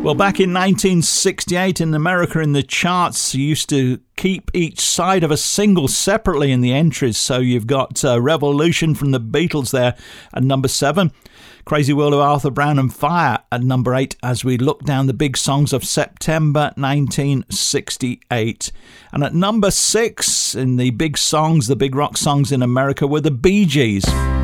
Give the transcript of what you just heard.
Well, back in 1968 in America in the charts, you used to keep each side of a single separately in the entries. So you've got Revolution from the Beatles there at number 7. Crazy World of Arthur Brown and Fire at number 8 as we look down the big songs of September 1968. And at number 6 in the big songs, the big rock songs in America were the Bee Gees.